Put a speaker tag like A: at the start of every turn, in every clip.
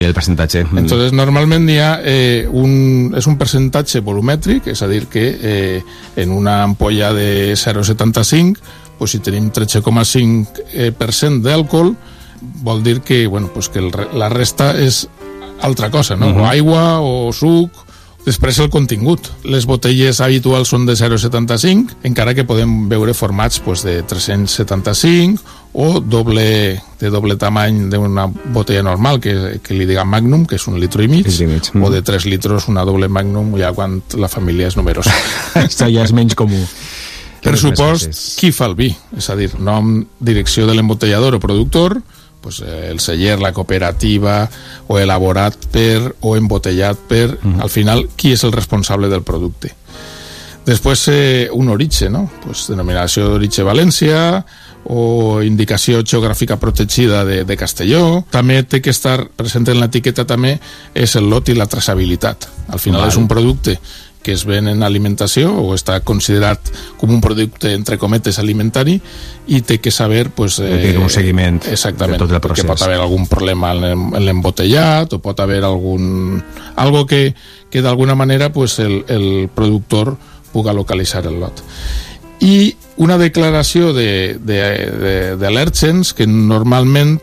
A: el percentatge.
B: Entonces, normalment hi ha és un percentatge volumètric, és a dir, que en una ampolla de 0,75, pues, si tenim 13,5% d'alcohol, vol dir que, bueno, pues, que la resta és altra cosa, no? O aigua o suc. Després el contingut. Les botelles habituals són de 0,75, encara que podem veure formats pues, de 375 o de doble tamany d'una botella normal, que li diguem Magnum, que és 1,5 litres, o de 3 litres una doble Magnum, ja quan la família és numerosa.
A: Això ja és menys comú.
B: Pressupost, qui fa el vi? És a dir, nom, direcció de l'embotellador o productor, pues, el celler, la cooperativa, o elaborat per, o embotellat per, al final, qui és el responsable del producte. Després, un origen, no? Pues, denominació d'origen València, o indicació geogràfica protegida de Castelló. També té que estar present en l'etiqueta, també, és el lot i la traçabilitat. Al final és un producte que es ven en alimentació o està considerat com un producte, entre cometes, alimentari, i té que saber pues,
A: un seguiment
B: exactament,
A: de tot el procés.
B: Perquè pot haver algun problema en l'embotellat, o pot haver algo que d'alguna manera pues, el productor puga localitzar el lot. I una declaració d'al·lèrgens que normalment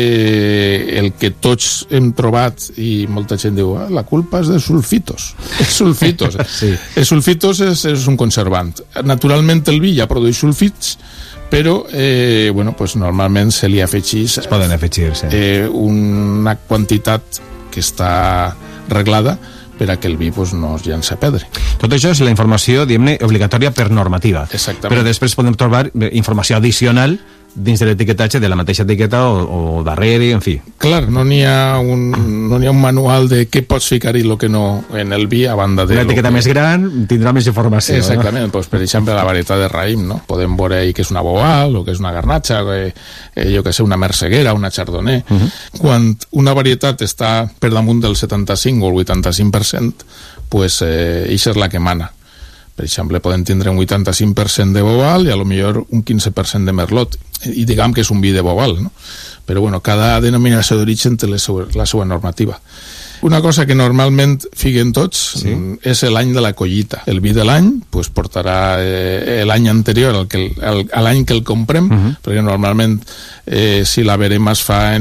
B: el que tots hem trobat, i molta gent diu la culpa és de sulfitos. Els sulfitos. Sí. Els sulfitos és un conservant. Naturalment el vi ja produeix sulfits, però bueno, pues normalment se li afegeix
A: es poden afegir, sí.
B: Una quantitat que està reglada per a que el vi pues, no es llança a perdre.
A: Tot això és la informació, diguem-ne, obligatòria per normativa.
B: Exactament.
A: Però després podem trobar informació addicional dins de l'etiquetatge de la mateixa etiqueta o darrere, en fi.
B: Clar, no n'hi ha un manual de què pots ficar i el que no en el vi a banda de...
A: Una etiqueta més gran tindrà més informació.
B: Exactament, no? Pues, per exemple, la varietat de raïm, no? Podem veure ahí que és una boal, o que és una garnatxa, jo que sé, una merceguera, una chardonnay. Quan una varietat està per damunt del 75 o el 85%, pues, eixa és la que mana. Per exemple, poden tindre un 85% de boval i a lo millor un 15% de merlot, i diguem que és un vi de boval, no? Però bueno, cada denominació d'origen té la seva normativa. Una cosa que normalment fiquen tots és l'any de la collita. El vi de l'any pues, portarà l'any anterior a l'any que el comprem, perquè normalment si la verema es fa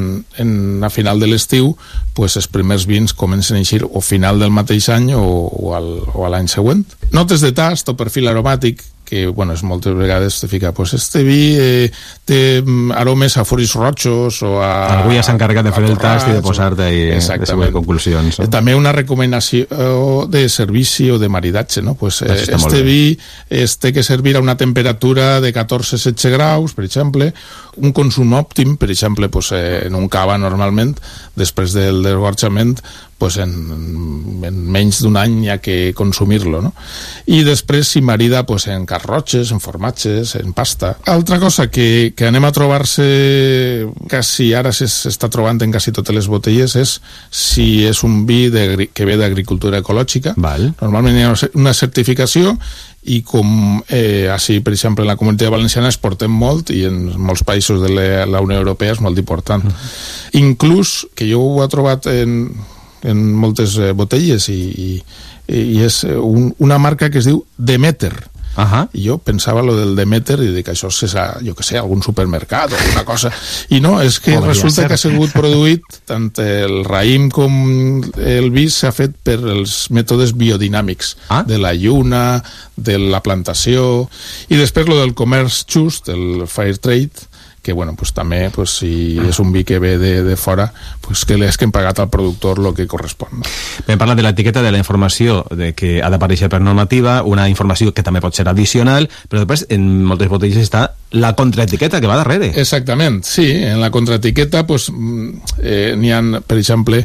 B: a final de l'estiu, pues, els primers vins comencen a eixir o final del mateix any o a l'any següent. Notes de tast o perfil aromàtic, que bueno, moltes vegades te fica pues este vi té aromes a fruits rojos o a...
A: Algú ja s'ha encarregat de fer el tast i de posar-te de següents conclusions. No?
B: També una recomanació de servici o de maridatge, no? Pues, este vi té que servir a una temperatura de 14-16 graus, per exemple, un consum òptim, per exemple, pues, en un cava normalment, després del desgorjament, pues en menys d'un any hi ha que consumir-lo, no? I després s'hi marida pues, en carrotxes, en formatges, en pasta. Altra cosa que anem a trobar-se quasi ara s'està trobant en quasi totes les botelles és si és un vi que ve d'agricultura ecològica.
A: Val.
B: Normalment hi ha una certificació i com així, per exemple, en la Comunitat Valenciana exportem molt i en molts països de la Unió Europea és molt important. Inclús, que jo ho he trobat en moltes botelles i és una marca que es diu Demeter. I jo pensava lo del Demeter i dic, això és, jo que sé, algun supermercat o alguna cosa, i no, és que resulta que ha sigut produït tant el raïm com el vi s'ha fet per els mètodes biodinàmics de la lluna, de la plantació, i després lo del comerç just, el fair trade, que bueno, pues també pues, si és un vi que ve de fora, pues que li hem pagat al productor el que correspon.
A: Hem parlat de l'etiqueta, de la informació de que ha d'aparèixer per normativa, una informació que també pot ser addicional, però després en moltes botelles està la contraetiqueta que va darrere.
B: Exactament, sí, en la contraetiqueta pues, n'hi ha, per exemple,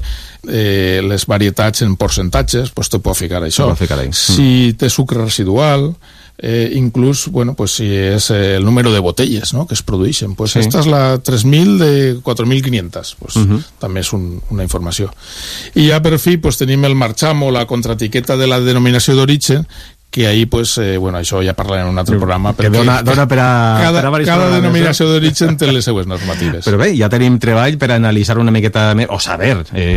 B: les varietats en percentatges, pues te pot ficar això. Si té sucre residual, inclús, bueno, pues si és el número de botelles, ¿no?, que es produeixen, pues esta és la 3.000 de 4.500, pues també és una informació. I ja per fi pues tenim el marxam o la contraetiqueta de la denominació d'origen, que ahí, pues, bueno, això ja parlarem en un altre programa.
A: Que dona per a
B: cada denominació d'origen té les seues normatives.
A: Però bé, ja tenim treball per analitzar una miqueta més, o saber